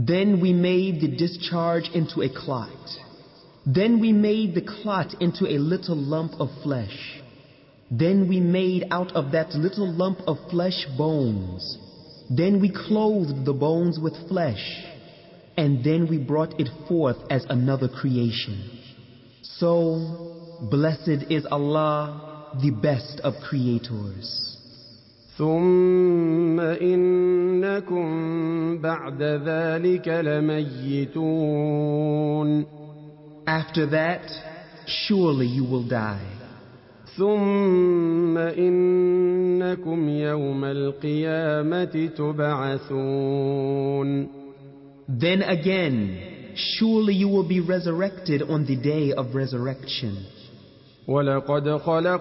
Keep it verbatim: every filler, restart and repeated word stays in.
Then we made the discharge into a clot. Then we made the clot into a little lump of flesh. Then we made out of that little lump of flesh bones. Then we clothed the bones with flesh. And then we brought it forth as another creation. So, blessed is Allah, the best of creators. ثم إنكم بعد ذلك لميتون. After that, surely you will die. ثم إنكم يوم القيامة تبعثون. Then again, surely you will be resurrected on the day of resurrection. وَلَقَدْ خَلَقْنَا